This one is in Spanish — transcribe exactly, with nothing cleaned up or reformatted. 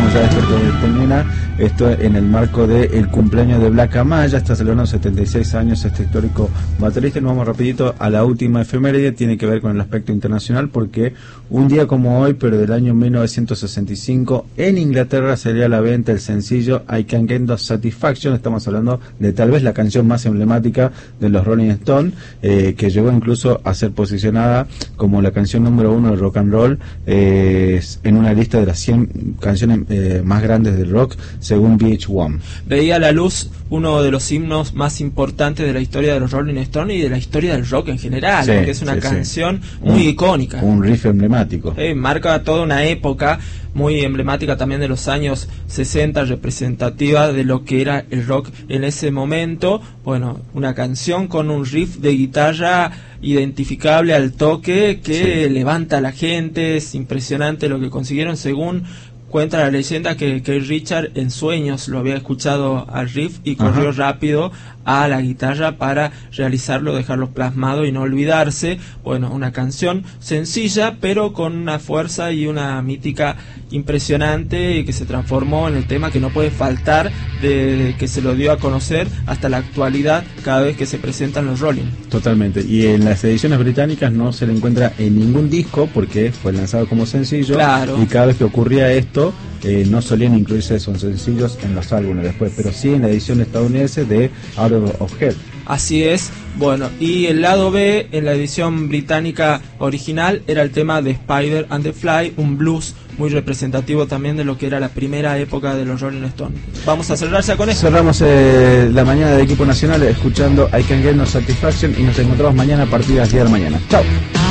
escuchamos ya esto que termina, esto en el marco del cumpleaños de Black Amaya, está celebrando setenta y seis años este histórico baterista. Y nos vamos rapidito a la última efeméride, tiene que ver con el aspecto internacional, porque un día como hoy, pero del año mil novecientos sesenta y cinco, en Inglaterra salía a la venta el sencillo I Can't Get No Satisfaction. Estamos hablando de tal vez la canción más emblemática de los Rolling Stones, eh, que llegó incluso a ser posicionada como la canción número uno de rock and roll, eh, en una lista de las cien canciones eh, más grandes del rock, según V H uno. Veía a la luz uno de los himnos más importantes de la historia de los Rolling Stones y de la historia del rock en general, sí, porque es una sí, canción sí. muy un, icónica. Un riff emblemático. Eh, marca toda una época muy emblemática también de los años sesenta, representativa de lo que era el rock en ese momento. Bueno, una canción con un riff de guitarra identificable al toque que sí. levanta a la gente. Es impresionante lo que consiguieron, según cuenta la leyenda que, que Richard en sueños lo había escuchado al riff y corrió Ajá. rápido a la guitarra para realizarlo, dejarlo plasmado y no olvidarse. Bueno, una canción sencilla pero con una fuerza y una mítica impresionante, y que se transformó en el tema que no puede faltar desde que se lo dio a conocer hasta la actualidad cada vez que se presentan los Rolling. Totalmente, y en las ediciones británicas no se le encuentra en ningún disco porque fue lanzado como sencillo, claro. y cada vez que ocurría esto eh, no solían incluirse esos sencillos en los álbumes después, pero sí en la edición estadounidense de Out of Hell. Así es. Bueno, y el lado B en la edición británica original era el tema de Spider and the Fly, un blues muy representativo también de lo que era la primera época de los Rolling Stones. Vamos a cerrarse con esto. Cerramos eh, la mañana del equipo nacional escuchando I Can't Get No Satisfaction, y nos encontramos mañana a partir de las diez de la mañana. Chao.